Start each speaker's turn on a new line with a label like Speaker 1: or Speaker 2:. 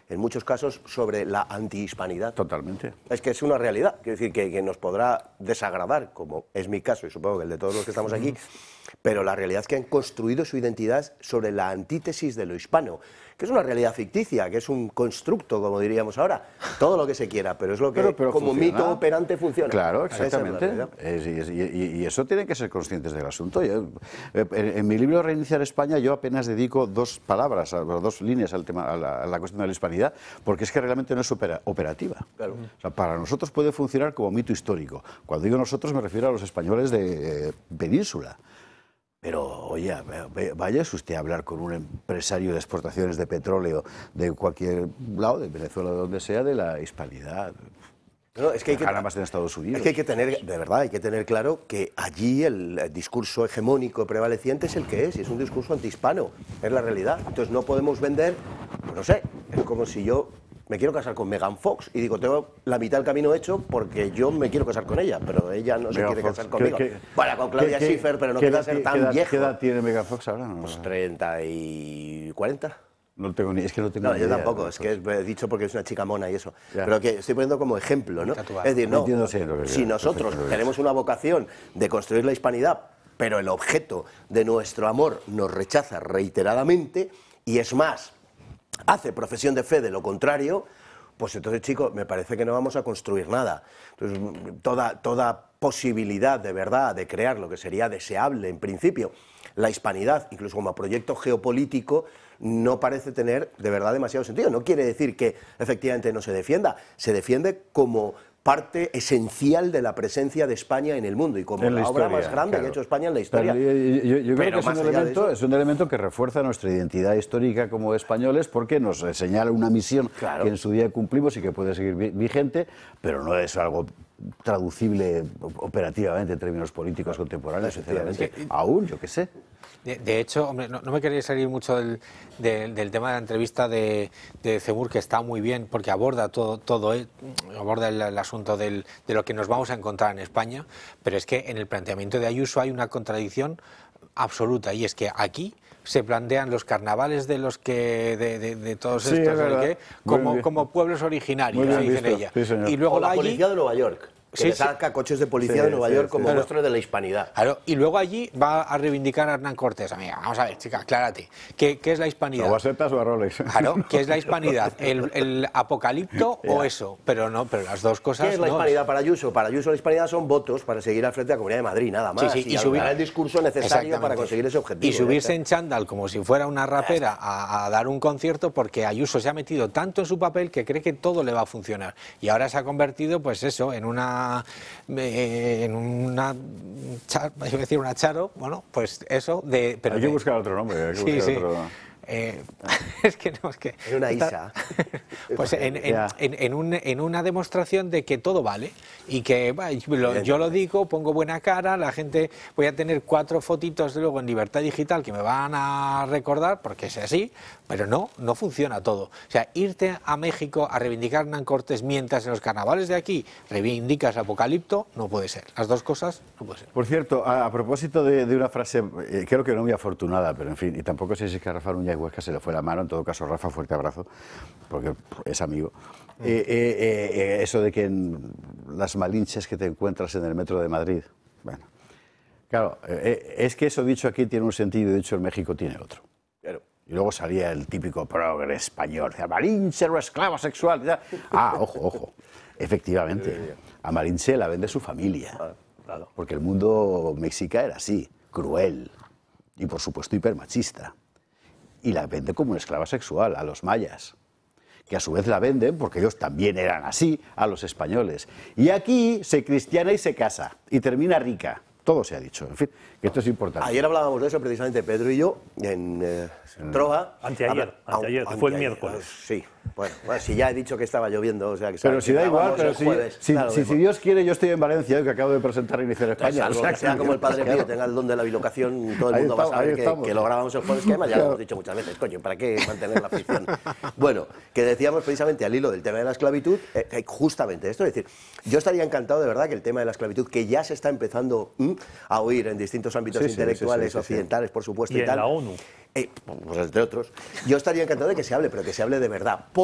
Speaker 1: en muchos casos, sobre la antihispanidad.
Speaker 2: Totalmente.
Speaker 1: Es que es una realidad, quiero decir que nos podrá desagradar, como es mi caso y supongo que el de todos los que estamos aquí, pero la realidad es que han construido su identidad sobre la antítesis de lo hispano, que es una realidad ficticia, que es un constructo, como diríamos ahora, todo lo que se quiera, pero es lo que
Speaker 2: pero
Speaker 1: como
Speaker 2: funciona.
Speaker 1: mito operante funciona.
Speaker 2: Claro,
Speaker 1: Esa es la
Speaker 2: exactamente.
Speaker 1: realidad.
Speaker 2: Y eso tienen que ser conscientes del asunto. En mi libro Reiniciar España yo apenas dedico 2 palabras, 2 líneas al tema, a la cuestión de la hispanidad, porque es que realmente no es operativa.
Speaker 1: Claro.
Speaker 2: O sea, para nosotros puede funcionar como mito histórico. Cuando digo nosotros me refiero a los españoles de península. Pero, oye, vaya usted a hablar con un empresario de exportaciones de petróleo de cualquier lado, de Venezuela, de donde sea, de la hispanidad.
Speaker 1: No, es que hay que,
Speaker 2: nada más en Estados Unidos.
Speaker 1: Es que hay que tener, de verdad, hay que tener claro que allí el discurso hegemónico prevaleciente es el que es, y es un discurso antihispano, es la realidad. Entonces no podemos vender, no sé, es como si yo me quiero casar con Megan Fox y digo, tengo la mitad del camino hecho porque yo me quiero casar con ella, pero ella no se quiere casar conmigo. Bueno, con Claudia Schiffer, pero no quiere ser tan viejo.
Speaker 2: ¿Qué edad tiene Megan Fox ahora? No,
Speaker 1: pues 30 y 40.
Speaker 2: No tengo ni, es que no tengo ni
Speaker 1: yo
Speaker 2: idea.
Speaker 1: tampoco, es que he dicho porque es una chica mona y eso.
Speaker 2: Ya.
Speaker 1: Pero que estoy poniendo como ejemplo, ¿no? Es decir, no, si nosotros tenemos una vocación de construir la hispanidad, pero el objeto de nuestro amor nos rechaza reiteradamente, y es más, hace profesión de fe de lo contrario, pues entonces, chicos, me parece que no vamos a construir nada. Entonces, toda posibilidad de verdad de crear lo que sería deseable en principio, la hispanidad, incluso como proyecto geopolítico, no parece tener de verdad demasiado sentido. No quiere decir que efectivamente no se defienda, se defiende como parte esencial de la presencia de España en el mundo y como la obra más grande que ha hecho España en la historia.
Speaker 2: Yo creo que es un elemento que refuerza nuestra identidad histórica como españoles, porque nos señala una misión que en su día cumplimos y que puede seguir vigente, pero no es algo traducible operativamente en términos políticos contemporáneos, sinceramente. Aún, yo qué sé.
Speaker 3: De hecho, hombre, no me quería salir mucho del tema de la entrevista de Zemmour, que está muy bien, porque aborda todo aborda el asunto de lo que nos vamos a encontrar en España, pero es que en el planteamiento de Ayuso hay una contradicción absoluta, y es que aquí se plantean los carnavales de los que de todos estos como pueblos originarios, dicen ella.
Speaker 2: Sí,
Speaker 3: y luego
Speaker 1: la policía de Nueva York, que le saca coches de policía de Nueva York como muestra de la hispanidad.
Speaker 3: Claro, y luego allí va a reivindicar a Hernán Cortés. Amiga, vamos a ver, chica, aclárate. ¿Qué es la hispanidad?
Speaker 2: ¿O a setas o a Rolex?
Speaker 3: Claro, ¿qué es la hispanidad? ¿El apocalipto o eso? Pero las dos cosas.
Speaker 1: ¿Qué es la hispanidad para Ayuso? Para Ayuso la hispanidad son votos para seguir al frente de la Comunidad de Madrid, nada más.
Speaker 3: Y subir
Speaker 1: el discurso necesario para conseguir ese objetivo.
Speaker 3: Y subirse en chándal como si fuera una rapera a dar un concierto, porque Ayuso se ha metido tanto en su papel que cree que todo le va a funcionar. Y ahora se ha convertido, pues eso, en una charo, bueno, pues eso de... Pero
Speaker 2: hay que buscar otro nombre,
Speaker 3: es que no, es que...
Speaker 1: Es una Isa.
Speaker 3: Pues en una demostración de que todo vale, y que yo lo digo, pongo buena cara, la gente, voy a tener 4 fotitos luego en Libertad Digital que me van a recordar, porque es así, pero no funciona todo. O sea, irte a México a reivindicar a Hernán Cortés mientras en los carnavales de aquí reivindicas Apocalipto, no puede ser. Las dos cosas no puede ser.
Speaker 2: Por cierto, a propósito de una frase, creo que no muy afortunada, pero en fin, y tampoco sé si es que a Rafa Núñez Huesca se le fue la mano. En todo caso, Rafa, fuerte abrazo, porque es amigo. Eso de que en las malinches que te encuentras en el metro de Madrid, bueno, claro, es que eso dicho aquí tiene un sentido y dicho en México tiene otro.
Speaker 1: Claro.
Speaker 2: Y luego salía el típico progre español, Malinche o esclava sexual. Ojo, efectivamente, a Malinche la vende su familia, porque el mundo mexica era así, cruel y por supuesto hipermachista. Y la vende como una esclava sexual a los mayas, que a su vez la venden, porque ellos también eran así, a los españoles. Y aquí se cristiana y se casa, y termina rica. Todo se ha dicho, en fin, que esto es importante.
Speaker 1: Ayer hablábamos de eso precisamente Pedro y yo, en Troja.
Speaker 4: Anteayer, fue el miércoles.
Speaker 1: Sí, bueno, si ya he dicho que estaba lloviendo, o sea que...
Speaker 2: Pero si da igual, pero si Dios quiere, yo estoy en Valencia, que acabo de presentar Iniciar España.
Speaker 1: O sea, que sea como el Padre Pío, tenga el don de la bilocación, todo el mundo va a saber que lo grabamos el jueves, que además ya lo hemos dicho muchas veces, coño, ¿para qué mantener la ficción? Bueno, que decíamos precisamente al hilo del tema de la esclavitud, justamente esto, es decir, yo estaría encantado de verdad que el tema de la esclavitud, que ya se está empezando a oír en distintos ámbitos intelectuales occidentales, por supuesto,
Speaker 4: y en la ONU.
Speaker 1: Pues entre otros, yo estaría encantado de que se hable, pero que se hable de verdad.